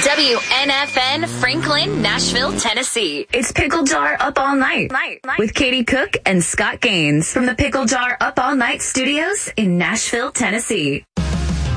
WNFN Franklin, Nashville, Tennessee. It's Pickle Jar Up All Night with Katie Cook and Scott Gaines from the Pickle Jar Up All Night Studios in Nashville, Tennessee.